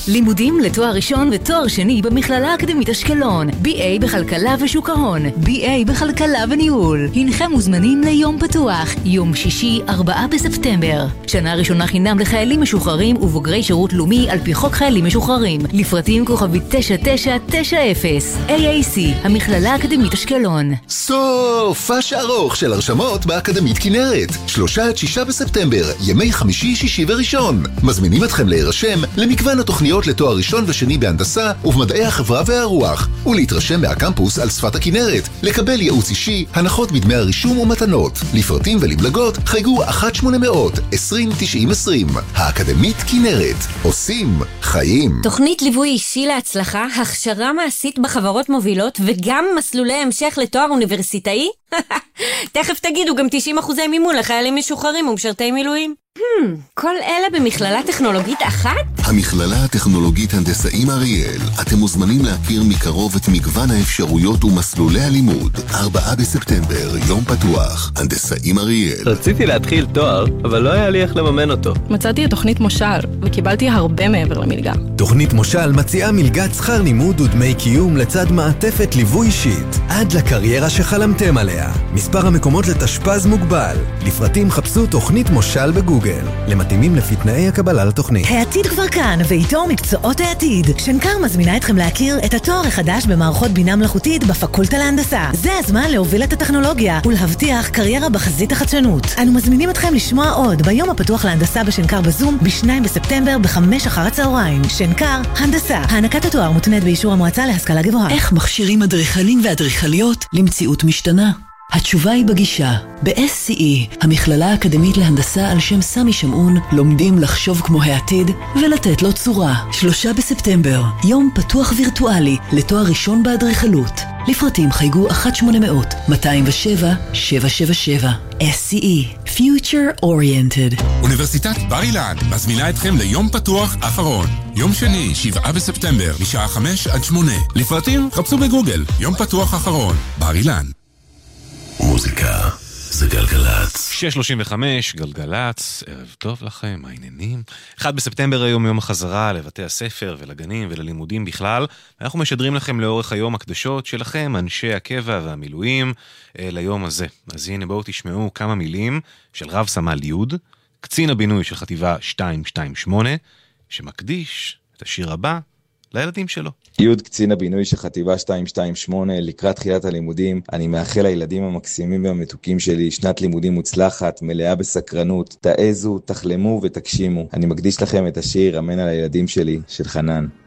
לימודים לתואר ראשון ותואר שני במכללה האקדמית אשקלון. BA בכלכלה ושוק ההון, BA בכלכלה וניהול. הנכם מוזמנים ליום פתוח, יום שישי 4 בספטמבר. שנה ראשונה חינם לחיילים משוחררים ובוגרי שירות לאומי על פי חוק חיילים משוחררים. לפרטים כוכבית 9990. AAC, המכללה האקדמית אשקלון. סופש ארוך של הרשמות באקדמית כנרת. 3-6 בספטמבר, ימי חמישי, שישי וראשון. מזמינים אתכם להירשם למגוון התוכניות לתואר ראשון ושני בהנדסה ובמדעי החברה והרוח, ולהתרשם מהקמפוס על שפת הכנרת, לקבל ייעוץ אישי, הנחות בדמי הרישום ומתנות. לפרטים ולמלגות חייגו 1-800-2090-20. האקדמית כנרת, עושים חיים. תוכנית ליווי אישי להצלחה, הכשרה מעשית בחברות מובילות וגם מסלולי המשך לתואר אוניברסיטאי? תכף תגידו גם 90% מימון לחיילים משוחררים ומשרתי מילואים. כל אלה במכללה טכנולוגית אחת? המכללה הטכנולוגית הנדסאים אריאל. אתם מוזמנים להכיר מקרוב את מגוון האפשרויות ומסלולי הלימוד. 4 בספטמבר, יום פתוח, הנדסאים אריאל. רציתי להתחיל תואר, אבל לא היה לי איך לממן אותו. מצאתי את תוכנית מושל, וקיבלתי הרבה מעבר למלגה. תוכנית מושל מציעה מלגת שכר לימוד ודמי קיום לצד מעטפת ליווי אישית, עד לקריירה שחלמתם עליה. מספר המקומות לתשפ"ז מוגבל. לפרטים חפשו תוכנית מושל בגוגל. למתאימים לפי תנאי הקבלה לתוכנית. העתיד כבר כאן, ואיתו מקצועות העתיד. שנקר מזמינה אתכם להכיר את התואר החדש במערכות בינה מלאכותית בפקולטה להנדסה. זה הזמן להוביל את הטכנולוגיה ולהבטיח קריירה בחזית החדשנות. אנו מזמינים אתכם לשמוע עוד ביום הפתוח להנדסה בשנקר בזום ב-2 בספטמבר ב-5 אחר הצהריים. שנקר, הנדסה. הענקת התואר מותנית באישור המועצה להשכלה גבוהה. איך מכשירים אדריכלים ואדריכליות למציאות משתנה? התשובה היא בגישה. ב-SCE, המכללה האקדמית להנדסה על שם סמי שמעון, לומדים לחשוב כמו העתיד ולתת לו צורה. 3 בספטמבר, יום פתוח וירטואלי לתואר ראשון באדריכלות. לפרטים חייגו 1-800-207-777. SCE, Future Oriented. אוניברסיטת בר אילן מזמינה אתכם ליום פתוח אחרון. יום שני, 7 בספטמבר, משעה 5-8. לפרטים חפשו בגוגל, יום פתוח אחרון, בר אילן. מוזיקה זה גלגלץ. 6:35, גלגלץ, ערב טוב לכם, מה העניינים? 1 בספטמבר היום יום החזרה לבתי הספר ולגנים וללימודים בכלל. אנחנו משדרים לכם לאורך היום הקדשות שלכם, אנשי הקבע והמילואים, ליום הזה. אז הנה בואו תשמעו כמה מילים של רב סמל יוד, קצין הבינוי של חטיבה 228, שמקדיש את השיר הבא לילדים שלו. יוד, קצין הבינוי של חטיבה 228, לקראת תחילת הלימודים, אני מאחל לילדים המקסימים והמתוקים שלי שנת לימודים מוצלחת, מלאה בסקרנות. תעזו, תחלמו ותגשימו. אני מקדיש לכם את השיר אמן על הילדים שלי, של חנן.